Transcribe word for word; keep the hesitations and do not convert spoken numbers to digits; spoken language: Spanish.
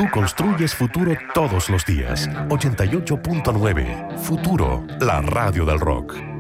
Tú construyes futuro todos los días. ochenta y ocho punto nueve. Futuro, la radio del rock.